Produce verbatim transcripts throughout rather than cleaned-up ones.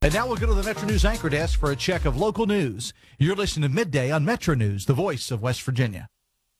And now we'll go to the Metro News Anchor Desk for a check of local news. You're listening to Midday on Metro News, the voice of West Virginia.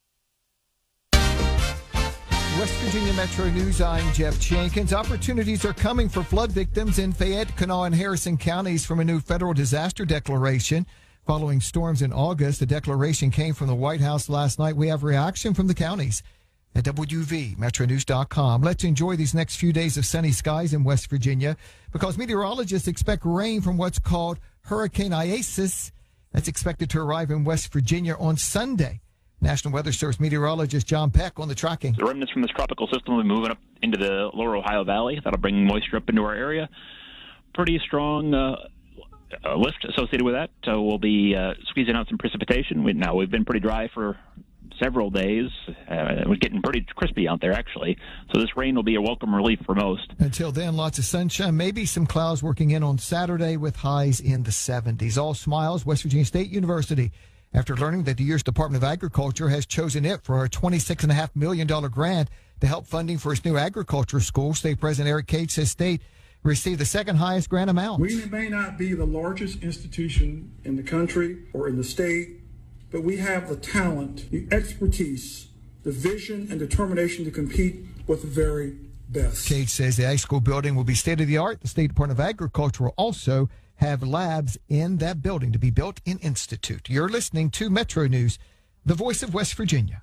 West Virginia Metro News, I'm Jeff Jenkins. Opportunities are coming for flood victims in Fayette, Kanawha, and Harrison counties from a new federal disaster declaration. Following storms in August, the declaration came from the White House last night. We have reaction from the counties at W V Metro News dot com. Let's enjoy these next few days of sunny skies in West Virginia because meteorologists expect rain from what's called Hurricane Isaias. That's expected to arrive in West Virginia on Sunday. National Weather Service meteorologist John Peck on the tracking. The remnants from this tropical system will be moving up into the lower Ohio Valley. That'll bring moisture up into our area. Pretty strong uh, uh, lift associated with that. So we'll be uh, squeezing out some precipitation. We, now, we've been pretty dry for several days. Uh, it was getting pretty crispy out there, actually. So this rain will be a welcome relief for most. Until then, lots of sunshine, maybe some clouds working in on Saturday with highs in the seventies. All smiles, West Virginia State University. After learning that the U S Department of Agriculture has chosen it for a twenty-six point five million dollars grant to help funding for its new agriculture school, State President Eric Cage says State received the second highest grant amount. We may not be the largest institution in the country or in the state, but we have the talent, the expertise, the vision, and determination to compete with the very best. Cage says the ag school building will be state-of-the-art. The State Department of Agriculture will also have labs in that building to be built in Institute. You're listening to Metro News, the voice of West Virginia.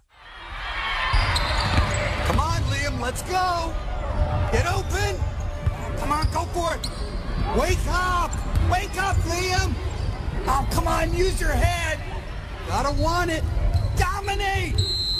Come on, Liam, let's go. Get open. Come on, go for it. Wake up. Wake up, Liam. Oh, come on, use your head. Gotta want it. Dominate.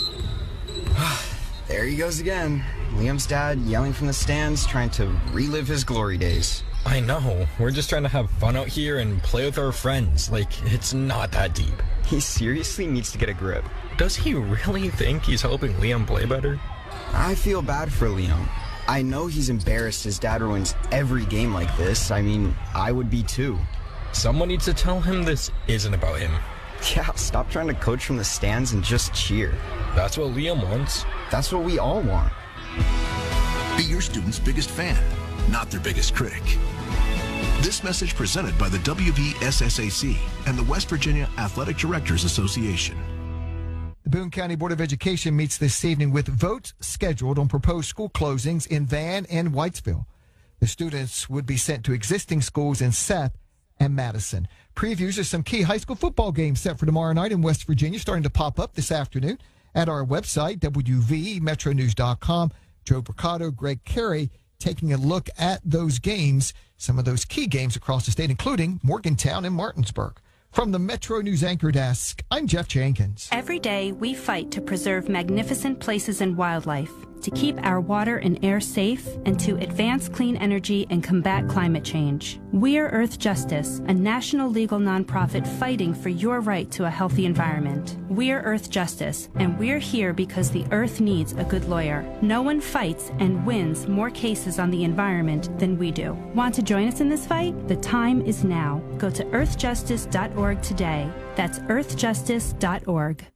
There he goes again. Liam's dad yelling from the stands, trying to relive his glory days. I know. We're just trying to have fun out here and play with our friends. Like, it's not that deep. He seriously needs to get a grip. Does he really think he's helping Liam play better? I feel bad for Liam. I know he's embarrassed his dad ruins every game like this. I mean, I would be too. Someone needs to tell him this isn't about him. Yeah, stop trying to coach from the stands and just cheer. That's what Liam wants. That's what we all want. Be your student's biggest fan, not their biggest critic. This message presented by the W V S S A C and the West Virginia Athletic Directors Association. The Boone County Board of Education meets this evening with votes scheduled on proposed school closings in Van and Whitesville. The students would be sent to existing schools in Seth and Madison. Previews of some key high school football games set for tomorrow night in West Virginia starting to pop up this afternoon at our website, W V Metro News dot com. Joe Bricado, Greg Carey, taking a look at those games, some of those key games across the state, including Morgantown and Martinsburg. From the Metro News Anchor Desk, I'm Jeff Jenkins. Every day, we fight to preserve magnificent places and wildlife, to keep our water and air safe, and to advance clean energy and combat climate change. We're Earth Justice, a national legal nonprofit fighting for your right to a healthy environment. We're Earth Justice, and we're here because the Earth needs a good lawyer. No one fights and wins more cases on the environment than we do. Want to join us in this fight? The time is now. Go to earth justice dot org today. That's earth justice dot org.